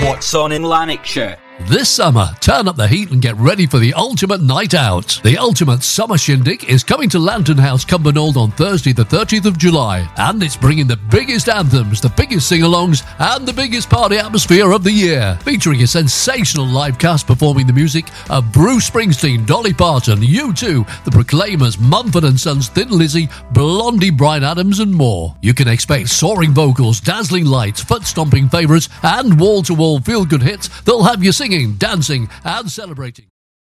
What's on in Lanarkshire? This summer, turn up the heat and get ready for the ultimate night out. The Ultimate Summer Shindig is coming to Lantern House, Cumbernauld on Thursday the 30th of July. And it's bringing the biggest anthems, the biggest sing-alongs and the biggest party atmosphere of the year. Featuring a sensational live cast performing the music of Bruce Springsteen, Dolly Parton, U2, The Proclaimers, Mumford & Sons, Thin Lizzy, Blondie, Bryan Adams and more. You can expect soaring vocals, dazzling lights, foot-stomping favourites and wall-to-wall feel-good hits that'll have you singing, dancing and celebrating.